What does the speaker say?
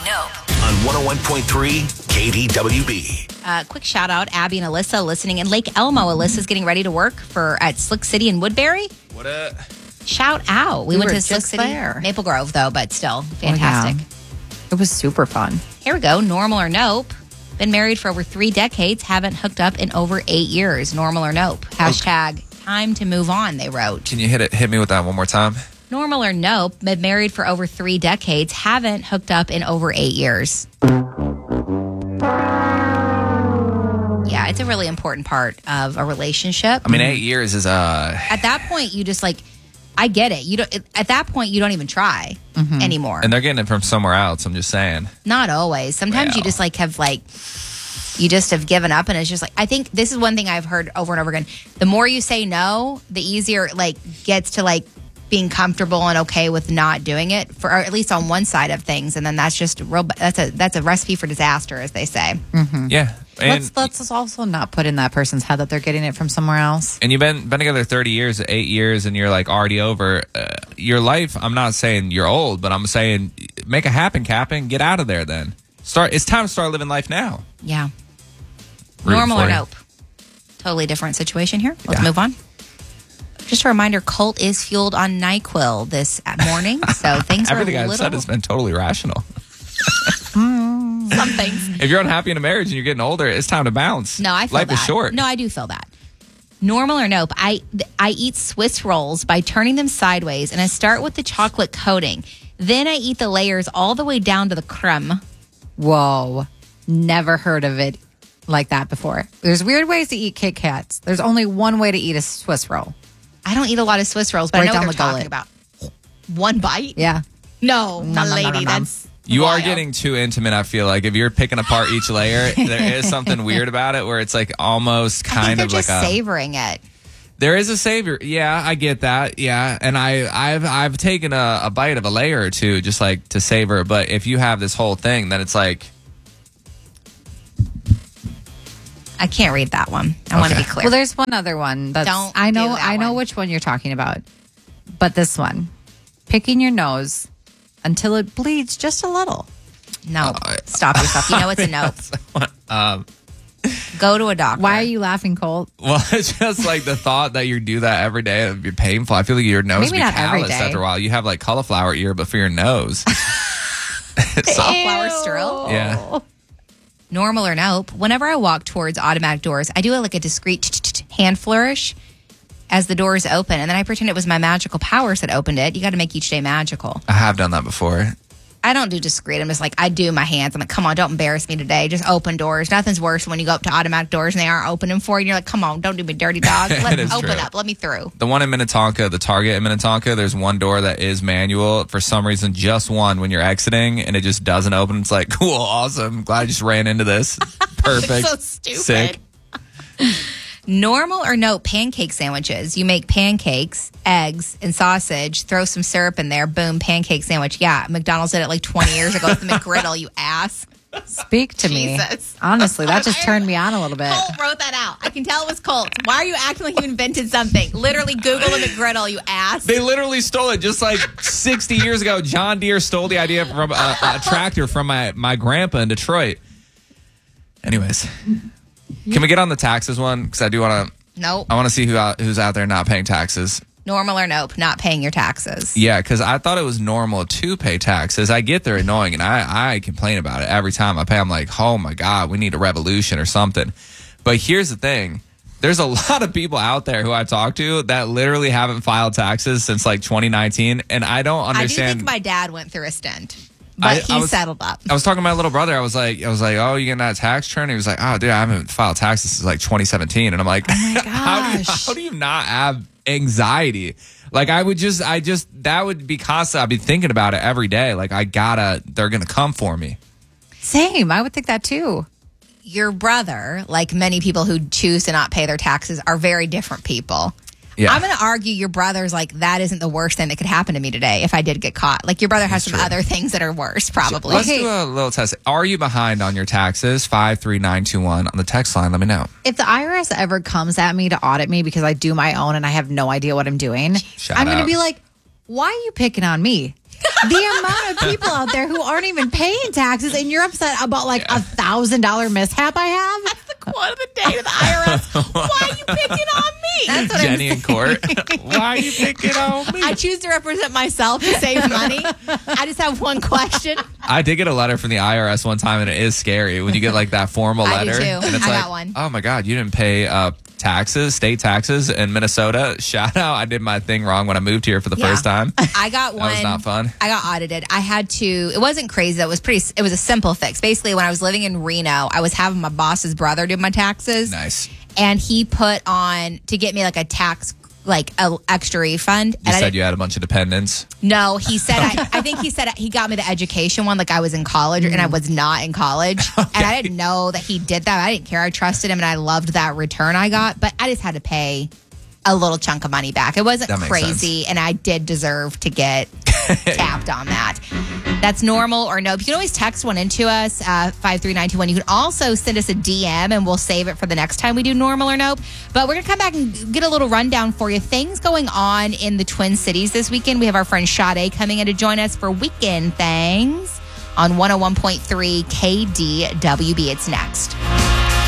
Nope. On 101.3 KDWB. Quick shout out, Abby and Alyssa listening in Lake Elmo. Alyssa's getting ready to work at Slick City in Woodbury. What up? Shout out. We went to Slick City. There. Maple Grove, though, but still fantastic. Oh, yeah. It was super fun. Here we go. Normal or nope. Been married for over 3 decades. Haven't hooked up in over 8 years. Normal or nope. Hashtag time to move on, they wrote. Can you hit me with that one more time? Normal or nope. Been married for over 3 decades. Haven't hooked up in over 8 years. Yeah, it's a really important part of a relationship. I mean, 8 years is At that point, you just I get it. You don't. At that point, you don't even try anymore. and they're getting it from somewhere else. I'm just saying. Not always. Sometimes you just you just have given up, and it's just I think this is one thing I've heard over and over again. The more you say no, the easier it gets to being comfortable and okay with not doing it, or at least on one side of things, and then that's just that's a recipe for disaster, as they say. Yeah. And Let's also not put in that person's head that they're getting it from somewhere else. And you've been together 30 years, 8 years, and you're already over your life. I'm not saying you're old, but I'm saying make it happen, Captain. Get out of there then. It's time to start living life now. Yeah. Rooting Normal for or you. nope. Totally different situation here. Let's move on. Just a reminder, Colt is fueled on NyQuil this morning, so things are Everything a I've little... said has been totally rational. Some things. If you're unhappy in a marriage and you're getting older, it's time to bounce. No, I feel life that. is short. No, I do feel that. Normal or nope. I eat Swiss rolls by turning them sideways, and I start with the chocolate coating. Then I eat the layers all the way down to the creme. Whoa. Never heard of it like that before. There's weird ways to eat Kit Kats. There's only one way to eat a Swiss roll. I don't eat a lot of Swiss rolls, but Right I know down what they're the talking gullet. about. One bite? Yeah. No, my lady, nom. that's... You are wild. getting too intimate, I feel like. If you're picking apart each layer, there is something weird about it where it's almost I kind think they're of just like a... savoring it. There is a savior. Yeah, I get that. Yeah, and I've taken a bite of a layer or two just to savor. But if you have this whole thing, then it's I can't read that one. I want to be clear. Well, there's one other one that's Don't I know do that I know one. which one you're talking about. But this one. Picking your nose until it bleeds just a little. No, stop yourself. You know it's a nope. Go to a doctor. Why are you laughing, Colt? well, it's just the thought that you do that every day would be painful. I feel like your nose Maybe would be not every calloused day. after a while. You have cauliflower ear, but for your nose. Flower strill? Yeah. Normal or nope. Whenever I walk towards automatic doors, I do a discreet hand flourish as the doors open, and then I pretend it was my magical powers that opened it. You got to make each day magical. I have done that before. I don't do discreet. I'm just I do my hands. I'm come on, don't embarrass me today. Just open doors. Nothing's worse when you go up to automatic doors and they aren't opening for you. And you're come on, don't do me dirty, dog. Let me is open true. up. Let me through. The one in Minnetonka, the Target in Minnetonka, there's one door that is manual. For some reason, just one when you're exiting, and it just doesn't open. It's cool, awesome. Glad I just ran into this. Perfect. So stupid. Sick. Normal or no pancake sandwiches. You make pancakes, eggs, and sausage, throw some syrup in there, boom, pancake sandwich. Yeah, McDonald's did it 20 years ago with the McGriddle, you ass. Speak to me. Jesus. Honestly, that just turned me on a little bit. Colt wrote that out. I can tell it was Colt. Why are you acting like you invented something? Literally Google the McGriddle, you ass. They literally stole it just 60 years ago. John Deere stole the idea from a tractor from my grandpa in Detroit. Anyways, can we get on the taxes one? Because I do want to. Nope. I want to see who's out there not paying taxes. Normal or nope, not paying your taxes. Yeah, because I thought it was normal to pay taxes. I get they're annoying, and I complain about it every time I pay. I'm oh my God, we need a revolution or something. But here's the thing. There's a lot of people out there who I talk to that literally haven't filed taxes since 2019, and I don't understand. I do think my dad went through a stint, but he settled up. I was talking to my little brother. I was like, oh, you getting that tax return? He was like, oh, dude, I haven't filed taxes since 2017. And I'm like, oh my gosh. how do you not have anxiety? That would be constant. I'd be thinking about it every day. They're going to come for me. Same. I would think that too. Your brother, like many people who choose to not pay their taxes, are very different people. Yeah. I'm going to argue your brother's that isn't the worst thing that could happen to me today if I did get caught. Your brother has some other things that are worse, probably. Let's do a little test. Are you behind on your taxes? 53921 on the text line. Let me know. If the IRS ever comes at me to audit me because I do my own and I have no idea what I'm doing, Shout I'm going out. to be why are you picking on me? The amount of people out there who aren't even paying taxes, and you're upset about like $1,000 mishap I have. That's the quote of the day to the IRS. Why are you picking on me? That's what Jenny in court. Why are you picking on me? I choose to represent myself to save money. I just have one question. I did get a letter from the IRS one time, and it is scary when you get like that formal I do letter. too. And it's I like, got one. oh my God, you didn't pay taxes, state taxes in Minnesota. Shout out. I did my thing wrong when I moved here for the first time. I got one. That was not fun. I got audited. I had to, it wasn't crazy. It was a simple fix. Basically, when I was living in Reno, I was having my boss's brother do my taxes. Nice. And he put on to get me like a tax, like a extra refund. You said you had a bunch of dependents. No, he said, I think he said he got me the education one, like I was in college, and I was not in college. Okay. And I didn't know that he did that. I didn't care. I trusted him, and I loved that return I got. But I just had to pay a little chunk of money back. It wasn't crazy, and I did deserve to get tapped on that. That's normal or nope. You can always text one into us, 53921. You can also send us a DM, and we'll save it for the next time we do normal or nope. But we're going to come back and get a little rundown for you. Things going on in the Twin Cities this weekend. We have our friend Sade coming in to join us for Weekend Things on 101.3 KDWB. It's next.